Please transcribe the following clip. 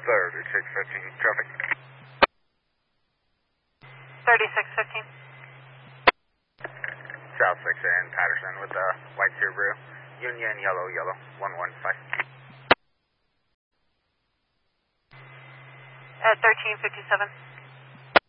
3615 traffic. 3615. South 6 and Patterson with the white Subaru. Union yellow 115. At 1357.